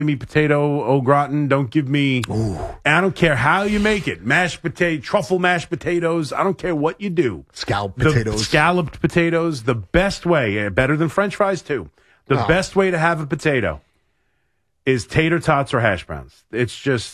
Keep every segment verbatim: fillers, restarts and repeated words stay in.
me potato au gratin. Don't give me. Ooh. I don't care how you make it. Mashed potato, truffle mashed potatoes. I don't care what you do. Scalloped The potatoes. Scalloped potatoes. The best way, better than French fries too. The Oh. best way to have a potato is tater tots or hash browns. It's just,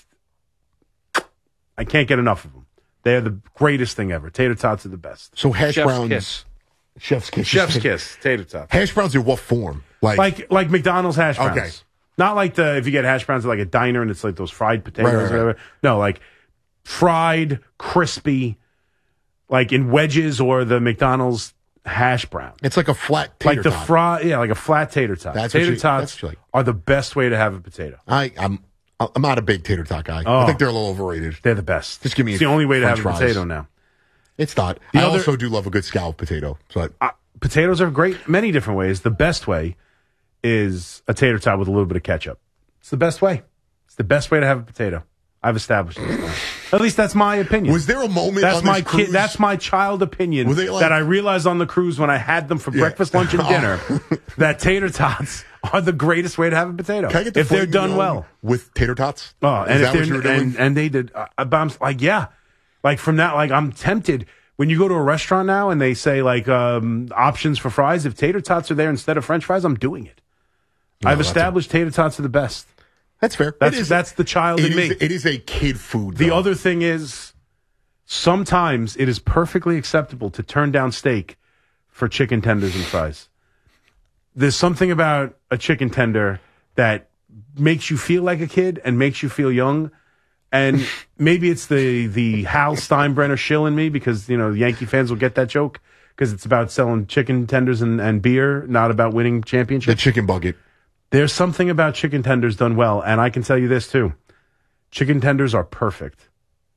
I can't get enough of them. They are the greatest thing ever. Tater tots are the best. So hash Chef's browns. kiss. Chef's kiss. Chef's kiss. Tater tots. Hash browns in what form? Like, Like like McDonald's hash browns. Okay. Not like the if you get hash browns at like a diner and it's like those fried potatoes Right, right, or whatever. No, like fried, crispy, like in wedges or the McDonald's hash brown. it's like a flat tater Like the tot. fry, yeah, like a flat tater tot. That's what tater you- tots that's what you like. are the best way to have a potato. I, I'm I'm not a big tater tot guy. Oh. I think they're a little overrated. They're the best. Just give me It's the only way to French have a fries. potato now. It's not. The I other- also do love a good scalloped potato. But Uh, potatoes are great many different ways. The best way is a tater tot with a little bit of ketchup. It's the best way. It's the best way to have a potato. I've established this now. At least that's my opinion. was there a moment That's on my this cruise? kid. That's my child opinion Were they like- that I realized on the cruise when I had them for Yeah. breakfast, lunch, and Oh. dinner. That tater tots are the greatest way to have a potato Can I get the if they're filet done mignon well. with tater tots? Oh, Is and that if what you they're were doing? and, and they did. Uh, but I'm like, yeah, like from that, like I'm tempted. When you go to a restaurant now and they say like um, options for fries, if tater tots are there instead of French fries, I'm doing it. No, I've that's established tater tots are the best. That's fair. That's It is- that's the child it in is- me. It is a kid food. The though. other thing is, sometimes it is perfectly acceptable to turn down steak for chicken tenders and fries. There's something about a chicken tender that makes you feel like a kid and makes you feel young. And maybe it's the the Hal Steinbrenner shill in me because, you know, Yankee fans will get that joke because it's about selling chicken tenders and, and beer, not about winning the championships. chicken bucket. There's something about chicken tenders done well, and I can tell you this too. Chicken tenders are perfect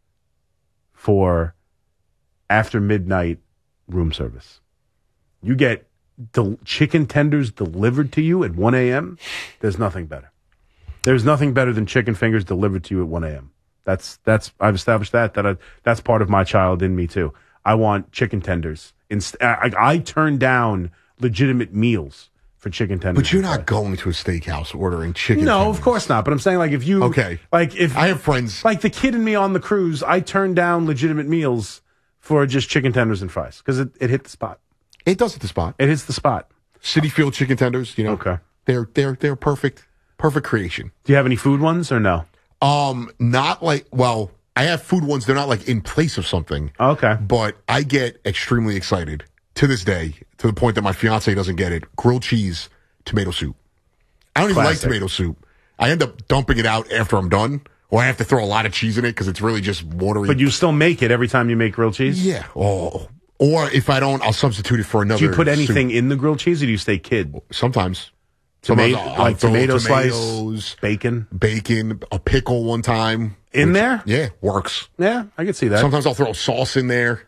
for after midnight room service. You get del- chicken tenders delivered to you at one a.m. There's nothing better. There's nothing better than chicken fingers delivered to you at one a.m. That's that's I've established that that I, that's part of my child in me too. I want chicken tenders. Inst- I, I turn down legitimate meals for chicken tenders. But you're and not fries. going to a steakhouse ordering chicken. No, tenders. of course not. But I'm saying, like, if you, Okay. like, if I have friends. like the kid and me on the cruise, I turned down legitimate meals for just chicken tenders and fries because it, it hit the spot. It does at the spot. It hits the spot. City Field chicken tenders. You know. Okay. They're they're they're perfect. Perfect creation. Do you have any food ones or no? Um, not like well, I have food ones. They're not like in place of something. Okay. But I get extremely excited to this day, to the point that my fiance doesn't get it. Grilled cheese, tomato soup. I don't even like Classic. tomato soup. I end up dumping it out after I'm done, or I have to throw a lot of cheese in it because it's really just watery. But you still make it every time you make grilled cheese? yeah. Oh. Or if I don't, I'll substitute it for another. Do you put anything soup. in the grilled cheese or do you stay kid? Sometimes. Tomato, Sometimes I'll like throw tomato tomatoes, slice, bacon bacon, a pickle one time. in which- there? Yeah, works. Yeah, I could see that. Sometimes I'll throw sauce in there.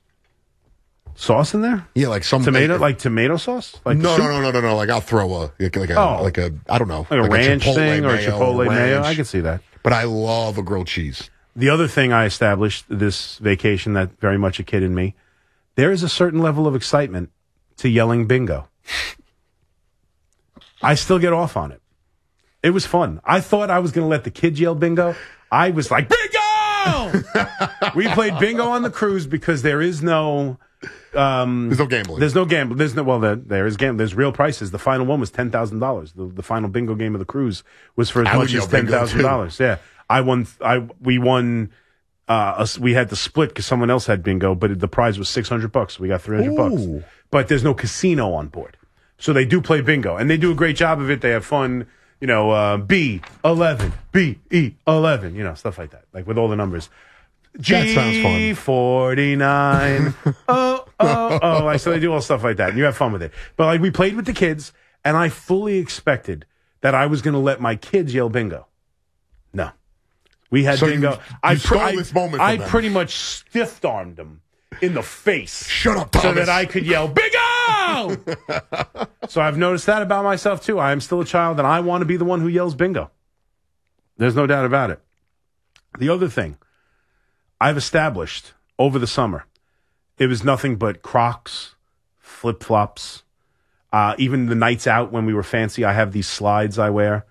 Sauce in there? Yeah, like some Tomato, like, like tomato sauce? Like no, soup? no, no, no, no, no. Like I'll throw a like, like a Oh. like a I don't know, Like a ranch Chipotle thing or a mayo, Chipotle mayo? ranch. I can see that. But I love a grilled cheese. The other thing I established this vacation that very much a kid in me, there is a certain level of excitement to yelling bingo. I still get off on it. It was fun. I thought I was going to let the kids yell bingo. I was like, bingo! We played bingo on the cruise because there is no... Um, There's no gambling. There's no gambling. There's no, well, there, there is gambling. There's real prices. The final one was ten thousand dollars. The, the final bingo game of the cruise was for as I would much yell as ten bingo, thousand dollars. Yeah. I won, I, we won, uh, us- we had to split because someone else had bingo, but the prize was six hundred bucks. So we got three hundred bucks. Ooh. But there's no casino on board. So they do play bingo and they do a great job of it. They have fun, you know, uh, B eleven, B E eleven, you know, stuff like that, like with all the numbers. That sounds fun. G forty-nine. oh, oh, oh. Like, so they do all stuff like that, and you have fun with it. But like, we played with the kids, and I fully expected that I was going to let my kids yell bingo. No, we had So you- bingo. you I, stole I, this moment from I them. pretty much stiff armed them in the face. Shut up, So Thomas. that I could yell bingo. So I've noticed that about myself too. I am still a child, and I want to be the one who yells bingo. There's no doubt about it. The other thing I've established over the summer, it was nothing but Crocs, flip-flops, uh, even the nights out when we were fancy, I have these slides I wear.